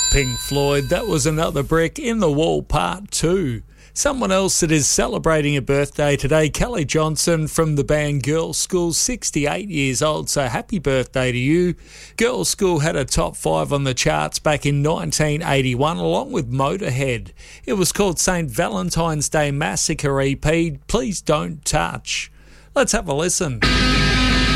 Pink Floyd, that was Another Brick in the Wall Part 2. Someone else that is celebrating a birthday today, Kelly Johnson from the band Girls School, 68 years old, so happy birthday to you. Girls School had a top 5 on the charts back in 1981 along with Motorhead. It was called St. Valentine's Day Massacre EP, Please Don't Touch. Let's have a listen.